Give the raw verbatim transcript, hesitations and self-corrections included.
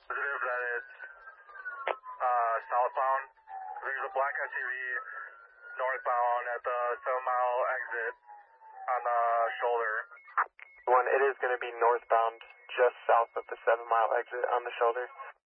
Positive that it's uh, southbound. There's a black S U V northbound at the seven mile exit on the shoulder. One, it is going to be northbound just south of the seven mile exit on the shoulder.